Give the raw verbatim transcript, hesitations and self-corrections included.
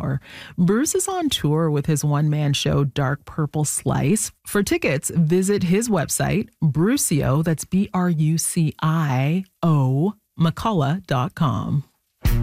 hour. Bruce is on tour with his one-man show, Dark Purple Slice. For tickets, visit his website, Brucio, that's B R U C I O, McCullough dot com.